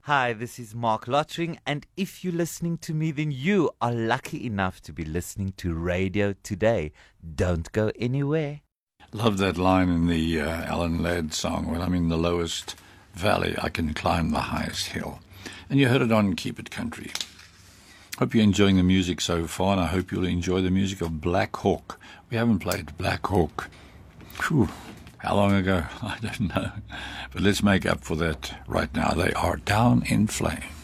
Hi, this is Mark Lottering, and if you're listening to me, then you are lucky enough to be listening to Radio Today. Don't go anywhere. Love that line in the Alan Ladd song, "When I'm in the lowest valley, I can climb the highest hill." And you heard it on Keep It Country. Hope you're enjoying the music so far, and I hope you'll enjoy the music of Black Hawk. We haven't played Black Hawk. Whew. How long ago? I don't know. But let's make up for that right now. They are Down in Flames.